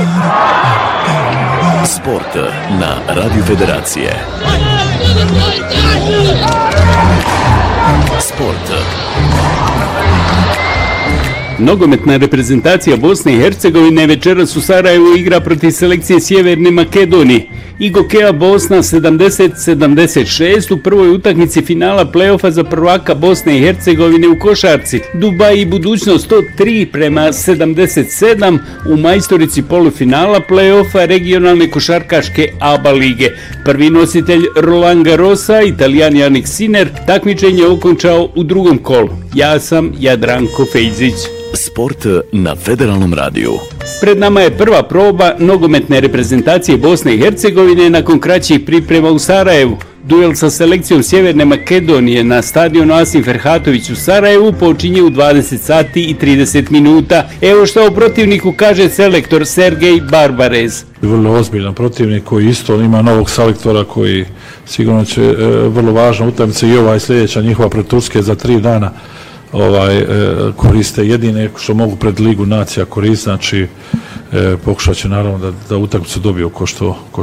Sport na Radio Federacije. Sport. Nogometna reprezentacija Bosne i Hercegovine večeras u Sarajevu igra protiv selekcije Sjeverne Makedonije. Igokea Bosna 70-76 u prvoj utakmici finala play-offa za prvaka Bosne i Hercegovine u košarci. Dubaj i budućnost 103-77 u majstorici polufinala play-offa regionalne košarkaške ABA lige. Prvi nositelj Roland Garrosa, Italijan Jannik Sinner, takmičenje okončao u drugom kolu. Ja sam Jadranko Fejzić. Sport na Federalnom radiju. Pred nama je prva proba nogometne reprezentacije Bosne i Hercegovine nakon kraćih priprema u Sarajevu. Duel sa selekcijom Sjeverne Makedonije na stadionu Asim Ferhatović u Sarajevu počinje u 20 sati i 30 minuta. Evo što o protivniku kaže selektor Sergej Barbarez. Vrlo ozbiljan protivnik koji isto ima novog selektora koji sigurno će vrlo važna utakmica i ova i sljedeća njihova pred Turske za 3 dana koriste jedine što mogu pred Ligu nacija koristiti, znači pokušat će naravno da utakmicu dobiju ko što